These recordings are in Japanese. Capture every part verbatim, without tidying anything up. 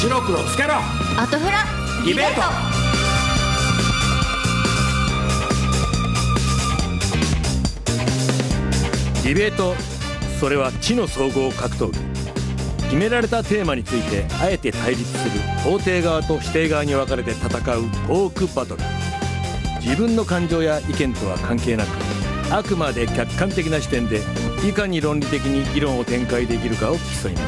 白黒つけろ。 アトフラディベート。ディベート、それは知の総合格闘技。決められたテーマについてあえて対立する肯定側と否定側に分かれて戦うトークバトル。自分の感情や意見とは関係なく、あくまで客観的な視点でいかに論理的に議論を展開できるかを競います。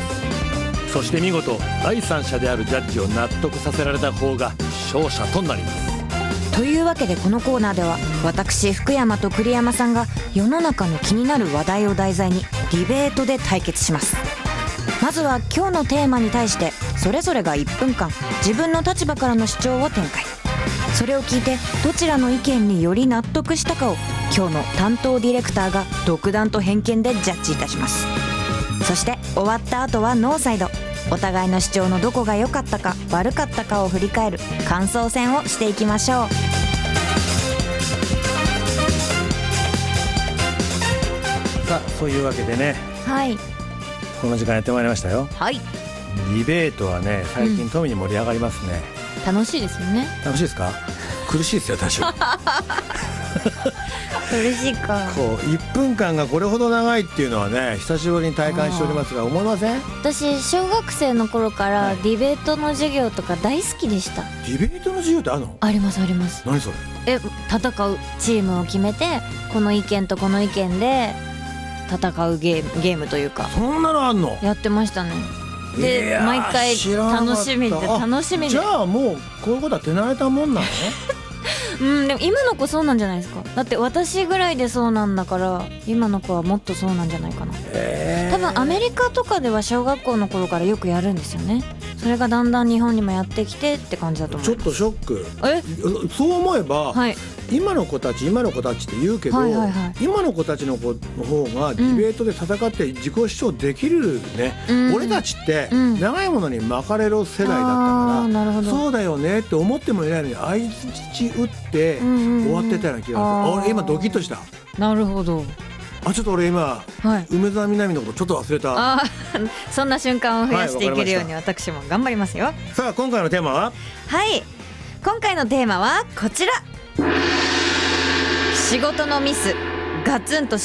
そして見事第三者であるジャッジを納得させられた方が勝者となります。 というわけでこのコーナーでは、私福山と栗山さんが世の中の気になる話題を題材にディベートで対決します。まずは今日のテーマに対してそれぞれがいっぷんかん自分の立場からの主張を展開。それを聞いてどちらの意見により納得したかを今日の担当ディレクターが独断と偏見でジャッジいたします。そして終わった後はノーサイド、お互いの主張のどこが良かったか悪かったかを振り返る感想戦をしていきましょう。 さあ、そういうわけでね、 はい、 この時間やってまいりましたよ。 はい、 ディベートはね、最近富に盛り上がりますね、 うん、楽しいですよね。 楽しいですか？苦しいですよ、多少苦しいか。 こういっぷんかんがこれほど長いっていうのはね、久しぶりに体感しておりますが、思いません？ 私小学生の頃からディベートの授業とか大好きでした。 ディベートの授業ってあるの？ ありますあります。 何それ？ え、戦うチームを決めて、この意見とこの意見で戦うゲーム、ゲームというか、 そんなのあんの？ やってましたね。で毎回楽しみで楽しみで。 じゃあもうこういうことは手慣れたもんなの？ うん、でも今の子そうなんじゃないですか。だって私ぐらいでそうなんだから、今の子はもっとそうなんじゃないかな。 えー、 多分アメリカとかでは小学校の頃からよくやるんですよね。それがだんだん日本にもやってきてって感じだと思う。 ちょっとショック。 え、 そう思えば、はい、今の子たち今の子たちって言うけど、はいはいはい、今の子たちの子の方がディベートで戦って自己主張できるね、うん、俺たちって長いものに巻かれる世代だったから、うん、そうだよねって思ってもいないのに相槌打って終わってたような気がする。俺今ドキッとした。 なるほど。 あ、ちょっと俺今、はい、梅澤美波のことちょっと忘れた。 あそんな瞬間を増やしていけるように私も頑張りますよ。 さあ今回のテーマは？ はい、今回のテーマはこちら。仕事のミスガツンと